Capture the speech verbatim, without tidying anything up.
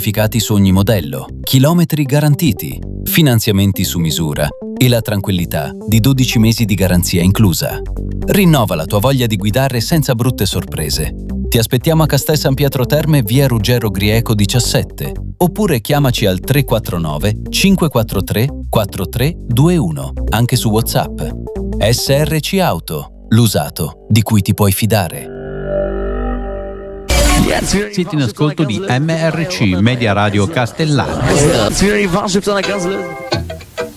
certificati su ogni modello, chilometri garantiti, finanziamenti su misura e la tranquillità di dodici mesi di garanzia inclusa. Rinnova la tua voglia di guidare senza brutte sorprese. Ti aspettiamo a Castel San Pietro Terme, via Ruggero Grieco diciassette, oppure chiamaci al tre quattro nove cinque quattro tre quattro tre due uno, anche su WhatsApp. S R C Auto, l'usato di cui ti puoi fidare. Siete in ascolto di M R C, Media Radio Castellana.